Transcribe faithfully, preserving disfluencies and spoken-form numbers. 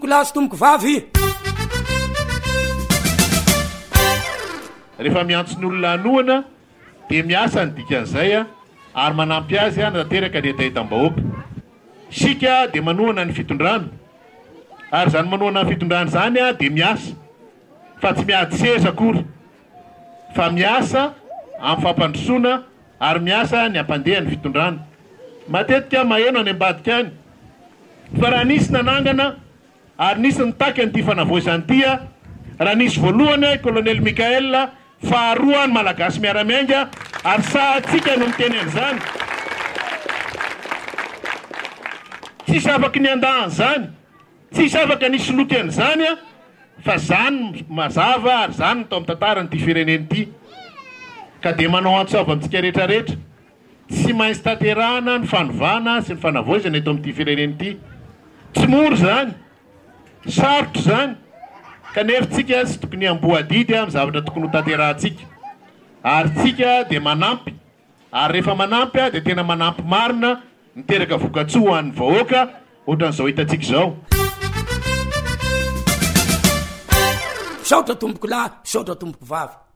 Kolasy tomboko vavy. Rehefa miantso ny olona anoana dia miasa ny dikan'izay a ary manampy azy a nateraka ny etaetam-bahoaka. Sika dia manohana ny fitondrana ary zany manohana ny fitondrana zany a dia miasa fa tsy miady seza akory fa miasa amin'ny fampandrosoana ary miasa ny ampandeha ny fitondrana. Matetika maheno any ambadika any fa raha nisy nanangana ary nisy nitaky an'ity fanavoizany ity a raha nisy voalohany kolonely Mikael faharoa ny malagasy miaramiainga ary sahatsika no miteny an'izany. Tsisy afaka ny andahan zany, tsisy afaka nisy loky an'izany a fa zany mazava ary zany tao amin'ny tantaran'ity fireneny ity. Ka dia manao antsoava amintsika rehetra rehetra tsy maintsy tanterahana ny fanovana sy ny fanavoizana eto amin'ity fireneny ity. Tsy moro zany, sarotro zany kanefa tsika tsy tokony amboadidy amin'ny zavatra tokony ho tanterahantsika ary tsika dia manampy ary rehefa manampy a dia tena manampy marina miteraka vokatsoa ho an'ny vahoaka ohatran'izao hitantsika izao. Saotra tomboko lahy, saotra tomboko vavy.